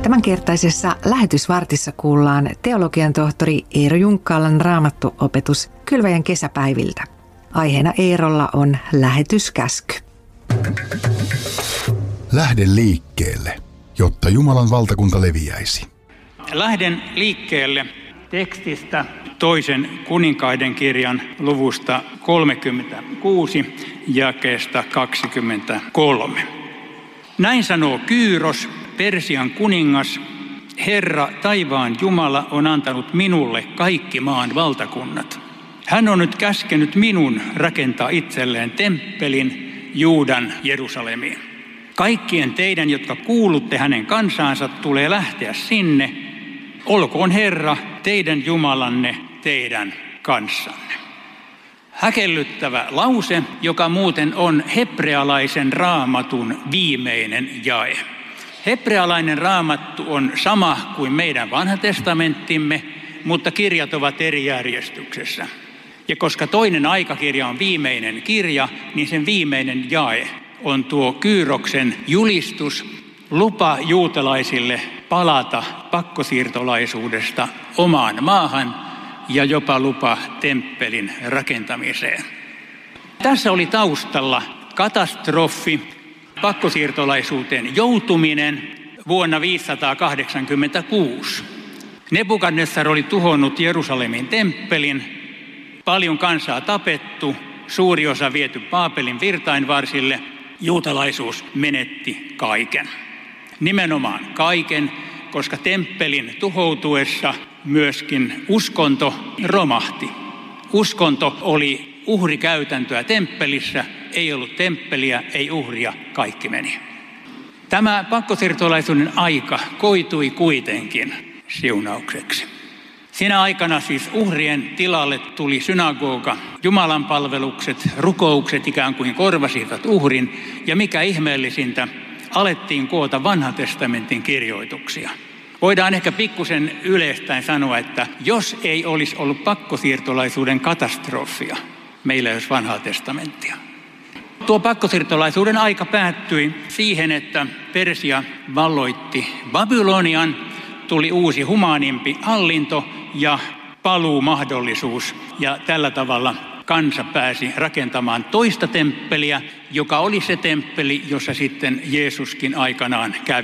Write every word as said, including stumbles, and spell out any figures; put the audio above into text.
Tämänkertaisessa lähetysvartissa kuullaan teologian tohtori Eero Junkkaalan raamattuopetus kylväjän kesäpäiviltä. Aiheena Eerolla on lähetyskäsky. Lähde liikkeelle, jotta Jumalan valtakunta leviäisi. Lähden liikkeelle tekstistä toisen kuninkaiden kirjan luvusta kolmekymmentäkuusi jakeesta kaksikymmentäkolme. Näin sanoo Kyyros, Persian kuningas: Herra, taivaan Jumala, on antanut minulle kaikki maan valtakunnat. Hän on nyt käskenyt minun rakentaa itselleen temppelin Juudan Jerusalemiin. Kaikkien teidän, jotka kuulutte hänen kansaansa, tulee lähteä sinne. Olkoon Herra, teidän Jumalanne, teidän kanssanne. Häkellyttävä lause, joka muuten on hebrealaisen raamatun viimeinen jae. Hebrealainen raamattu on sama kuin meidän vanha testamenttimme, mutta kirjat ovat eri järjestyksessä. Ja koska toinen aikakirja on viimeinen kirja, niin sen viimeinen jae on tuo Kyyroksen julistus, lupa juutalaisille palata pakkosiirtolaisuudesta omaan maahan ja jopa lupa temppelin rakentamiseen. Tässä oli taustalla katastrofi, pakkosiirtolaisuuteen joutuminen vuonna viisisataakahdeksankymmentäkuusi. Nebukadnessar oli tuhonnut Jerusalemin temppelin, paljon kansaa tapettu, suuri osa viety Baabelin virtainvarsille, juutalaisuus menetti kaiken. Nimenomaan kaiken, koska temppelin tuhoutuessa myöskin uskonto romahti. Uskonto oli uhrikäytäntöä temppelissä, ei ollut temppeliä, ei uhria, kaikki meni. Tämä pakkosiirtolaisuuden aika koitui kuitenkin siunaukseksi. Siinä aikana siis uhrien tilalle tuli synagoga, Jumalan palvelukset, rukoukset ikään kuin korvasivat uhrin, ja mikä ihmeellisintä, alettiin koota vanhan testamentin kirjoituksia. Voidaan ehkä pikkusen yleistäen sanoa, että jos ei olisi ollut pakkosiirtolaisuuden katastrofia, meillä ei olisi vanhaa testamenttia. Tuo pakkosiirtolaisuuden aika päättyi siihen, että Persia valloitti Babylonian, tuli uusi humaanimpi hallinto ja paluumahdollisuus, ja tällä tavalla kansa pääsi rakentamaan toista temppeliä, joka oli se temppeli, jossa sitten Jeesuskin aikanaan kävi.